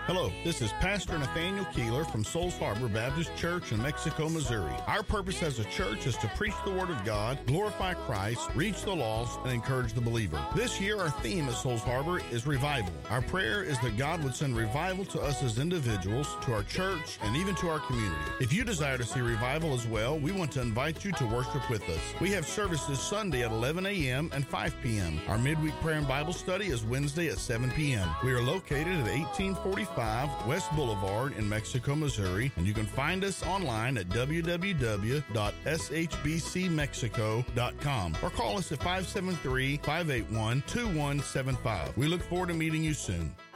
Hello, this is Pastor Nathaniel Keeler from Souls Harbor Baptist Church in Mexico, Missouri. Our purpose as a church is to preach the Word of God, glorify Christ, reach the lost, and encourage the believer. This year, our theme at Souls Harbor is revival. Our prayer is that God would send revival to us as individuals, to our church, and even to our community. If you desire to see revival as well, we want to invite you to worship with us. We have services Sunday at 11 a.m. and 5 p.m. Our midweek prayer and Bible study is Wednesday at 7 p.m. We are located at 1845 West Boulevard in Mexico, Missouri, and you can find us online at www.shbcmexico.com or call us at 573-581-2175. We look forward to meeting you soon.